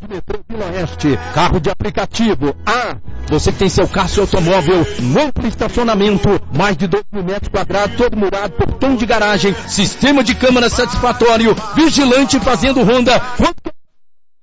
Metrô Vila Oeste, carro de aplicativo. Você que tem seu carro, seu automóvel, no amplo estacionamento, mais de 2.000 metros quadrados, todo murado, portão de garagem, sistema de câmara satisfatório, vigilante fazendo ronda. Quando